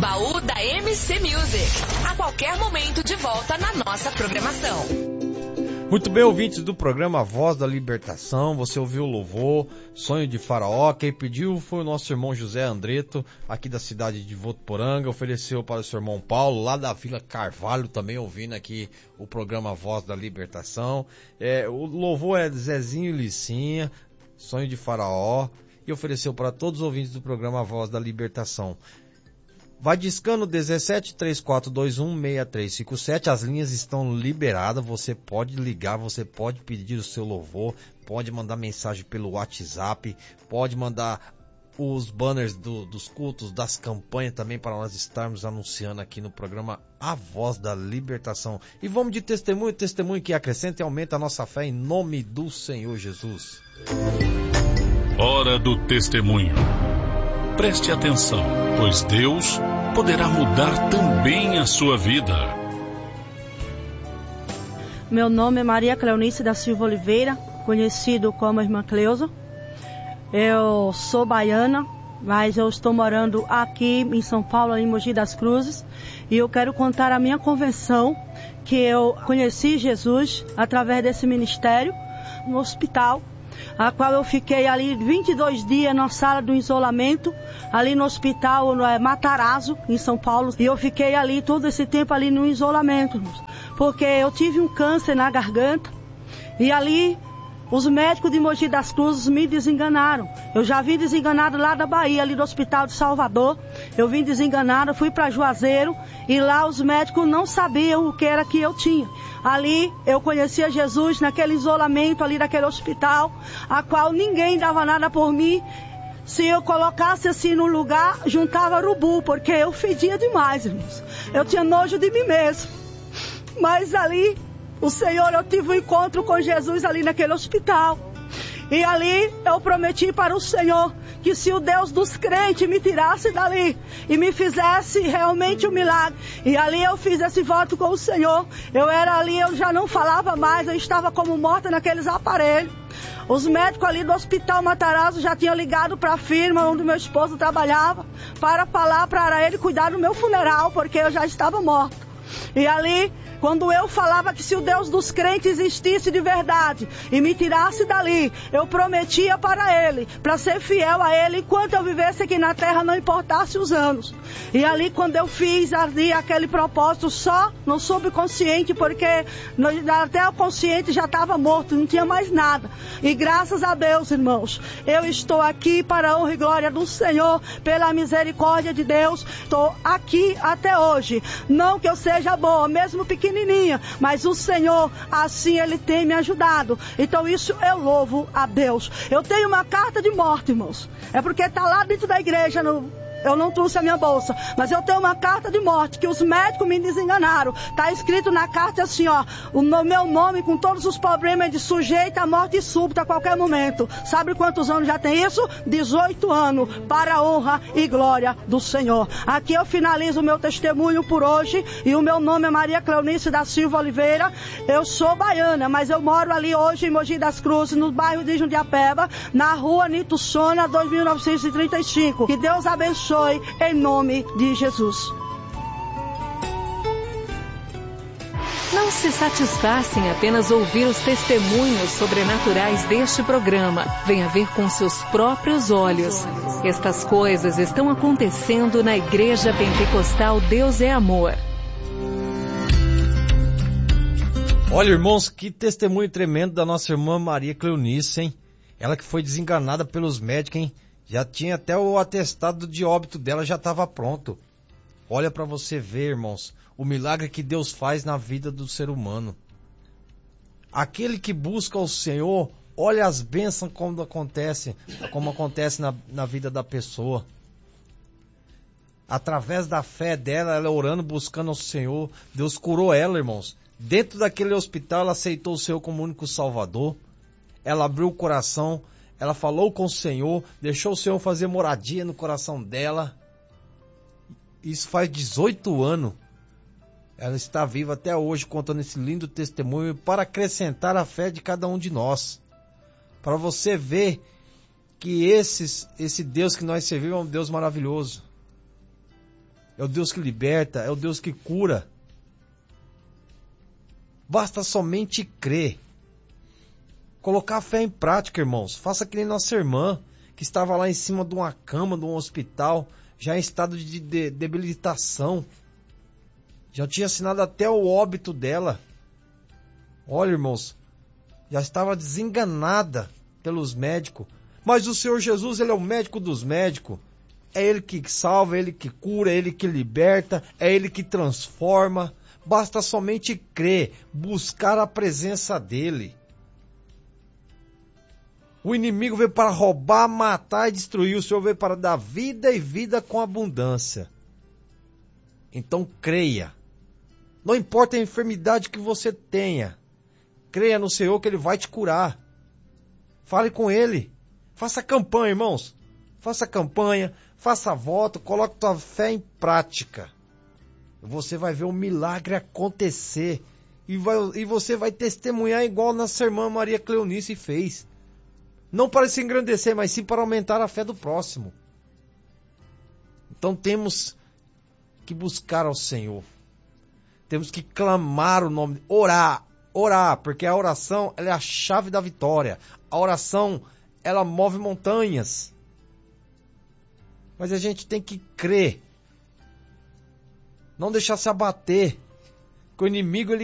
Baú da MC Music. A qualquer momento de volta na nossa programação. Muito bem, ouvintes do programa Voz da Libertação, você ouviu o louvor Sonho de Faraó. Quem pediu foi o nosso irmão José Andreto, aqui da cidade de Votuporanga. Ofereceu para o seu irmão Paulo, lá da Vila Carvalho, também ouvindo aqui o programa Voz da Libertação. O louvor é Zezinho e Licinha, Sonho de Faraó, e ofereceu para todos os ouvintes do programa Voz da Libertação. Vai discando 1734216357, as linhas estão liberadas, você pode ligar, você pode pedir o seu louvor, pode mandar mensagem pelo WhatsApp, pode mandar os banners dos cultos, das campanhas também, para nós estarmos anunciando aqui no programa A Voz da Libertação. E vamos de testemunho que acrescenta e aumenta a nossa fé, em nome do Senhor Jesus. Hora do testemunho. Preste atenção, pois Deus poderá mudar também a sua vida. Meu nome é Maria Cleonice da Silva Oliveira, conhecido como Irmã Cleusa. Eu sou baiana, mas eu estou morando aqui em São Paulo, em Mogi das Cruzes. E eu quero contar a minha conversão, que eu conheci Jesus através desse ministério no hospital, a qual eu fiquei ali 22 dias na sala do isolamento, ali no hospital Matarazzo, em São Paulo. E eu fiquei ali todo esse tempo ali no isolamento, porque eu tive um câncer na garganta. E ali os médicos de Mogi das Cruzes me desenganaram. Eu já vim desenganado lá da Bahia, ali do Hospital de Salvador. Eu vim desenganado, fui para Juazeiro e lá os médicos não sabiam o que era que eu tinha. Ali eu conhecia Jesus naquele isolamento ali daquele hospital, a qual ninguém dava nada por mim. Se eu colocasse assim no lugar, juntava urubu, porque eu fedia demais, irmãos. Eu tinha nojo de mim mesmo. Mas ali, o Senhor, eu tive um encontro com Jesus ali naquele hospital. E ali eu prometi para o Senhor que se o Deus dos crentes me tirasse dali e me fizesse realmente um milagre. E ali eu fiz esse voto com o Senhor. Eu era ali, eu já não falava mais, eu estava como morta naqueles aparelhos. Os médicos ali do Hospital Matarazzo já tinham ligado para a firma onde meu esposo trabalhava para falar para ele cuidar do meu funeral, porque eu já estava morta. E ali, quando eu falava que se o Deus dos crentes existisse de verdade e me tirasse dali, eu prometia para ele, para ser fiel a ele enquanto eu vivesse aqui na terra, não importasse os anos. E ali, quando eu fiz ali aquele propósito só no subconsciente, porque até o consciente já estava morto, não tinha mais nada. E graças a Deus, irmãos, eu estou aqui para a honra e glória do Senhor, pela misericórdia de Deus, estou aqui até hoje. Não que eu seja boa, mesmo pequenininha, mas o Senhor, assim Ele tem me ajudado. Então isso eu louvo a Deus. Eu tenho uma carta de morte, irmãos. É porque está lá dentro da igreja, eu não trouxe a minha bolsa, mas eu tenho uma carta de morte que os médicos me desenganaram. Está escrito na carta assim, ó, o meu nome com todos os problemas de sujeito à morte súbita a qualquer momento. Sabe quantos anos já tem isso? 18 anos, para a honra e glória do Senhor. Aqui eu finalizo o meu testemunho por hoje, e o meu nome é Maria Cleonice da Silva Oliveira. Eu sou baiana, mas eu moro ali hoje em Mogi das Cruzes, no bairro de Jundiapeba, na rua Nito Sona, 2935. Que Deus abençoe em nome de Jesus. Não se satisfaça em apenas ouvir os testemunhos sobrenaturais deste programa. Venha ver com seus próprios olhos. Estas coisas estão acontecendo na Igreja Pentecostal Deus é Amor. Olha, irmãos, que testemunho tremendo da nossa irmã Maria Cleonice, hein? Ela que foi desenganada pelos médicos, hein? Já tinha até o atestado de óbito dela, já estava pronto. Olha para você ver, irmãos, o milagre que Deus faz na vida do ser humano. Aquele que busca o Senhor, olha as bênçãos como acontece na vida da pessoa. Através da fé dela, ela orando, buscando o Senhor, Deus curou ela, irmãos. Dentro daquele hospital, ela aceitou o Senhor como único Salvador. Ela abriu o coração, ela falou com o Senhor, deixou o Senhor fazer moradia no coração dela. Isso faz 18 anos. Ela está viva até hoje, contando esse lindo testemunho para acrescentar a fé de cada um de nós. Para você ver que esse Deus que nós servimos é um Deus maravilhoso. é o Deus que liberta, é o Deus que cura. Basta somente crer. Colocar a fé em prática, irmãos. Faça que nem nossa irmã, que estava lá em cima de uma cama, de um hospital, já em estado de debilitação. Já tinha assinado até o óbito dela. Olha, irmãos, já estava desenganada pelos médicos. Mas o Senhor Jesus, Ele é o médico dos médicos. É Ele que salva, é Ele que cura, é Ele que liberta, é Ele que transforma. Basta somente crer, buscar a presença dEle. O inimigo veio para roubar, matar e destruir. O Senhor veio para dar vida e vida com abundância. Então creia. Não importa a enfermidade que você tenha. Creia no Senhor que Ele vai te curar. Fale com Ele. Faça campanha, irmãos. Faça campanha, faça voto, coloque tua fé em prática. Você vai ver um milagre acontecer. E você vai testemunhar igual nossa irmã Maria Cleonice fez. Não para se engrandecer, mas sim para aumentar a fé do próximo. Então temos que buscar ao Senhor. Temos que clamar o nome, orar, porque a oração ela é a chave da vitória. A oração, ela move montanhas. Mas a gente tem que crer. Não deixar se abater. Que o inimigo,